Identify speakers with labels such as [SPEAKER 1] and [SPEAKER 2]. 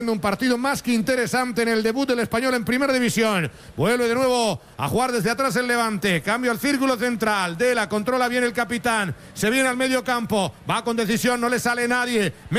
[SPEAKER 1] Un partido más que interesante en el debut del Español en Primera División. Vuelve de nuevo a jugar desde atrás el Levante. Cambio al círculo central. Dela controla bien el capitán. Se viene al medio campo. Va con decisión, no le sale nadie.